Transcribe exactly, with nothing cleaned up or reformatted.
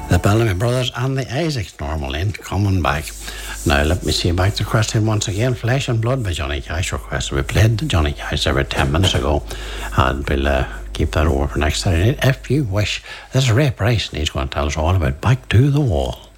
The Bellamy Brothers and the Isaacs Normal Lane coming back. Now let me see back to the question once again. Flesh and Blood by Johnny Cash requested. We played Johnny Cash over ten minutes ago, and we'll uh, keep that over for next Saturday night if you wish. This is Ray Price, and he's going to tell us all about Back to the Wall.